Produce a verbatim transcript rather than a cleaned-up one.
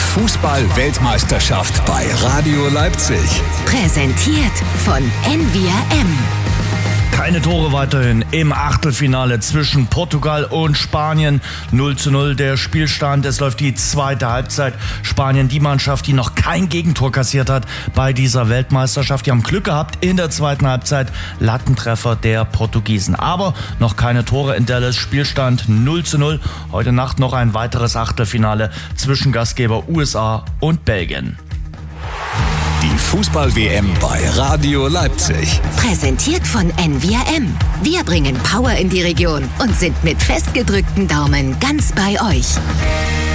Fußball-Weltmeisterschaft bei Radio Leipzig. Präsentiert von N V R M. Keine Tore weiterhin im Achtelfinale zwischen Portugal und Spanien. null zu null der Spielstand. Es läuft die zweite Halbzeit. Spanien, die Mannschaft, die noch kein Gegentor kassiert hat bei dieser Weltmeisterschaft. Die haben Glück gehabt in der zweiten Halbzeit. Lattentreffer der Portugiesen. Aber noch keine Tore in Dallas. Spielstand null zu null. Heute Nacht noch ein weiteres Achtelfinale zwischen Gastgeber U S A und Belgien. Die Fußball-W M bei Radio Leipzig. Präsentiert von N V R M. Wir bringen Power in die Region und sind mit festgedrückten Daumen ganz bei euch.